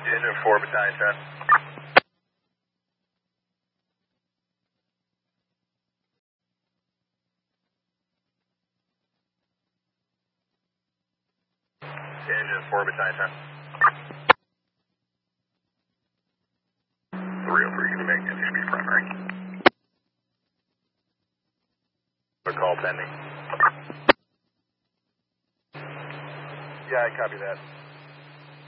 Engine 4, Battalion 10. Engine 4, Battalion 10. 303, you can make it be primary. A call pending. Yeah, I copy that.